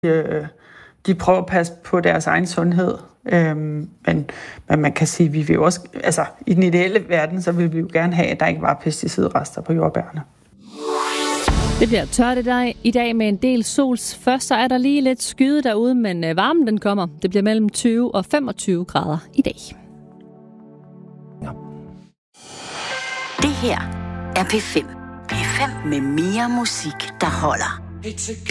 de prøver at passe på deres egen sundhed. Men man kan sige, at vi vil jo også, altså i den ideelle verden, så vil vi jo gerne have, at der ikke var pesticidrester på jordbærne. Det bliver tørt i dag med en del sols. Først så er der lige lidt skyde derude, men varmen den kommer. Det bliver mellem 20 og 25 grader i dag. Ja. Det her er P5. P5 med mere musik, der holder. It's a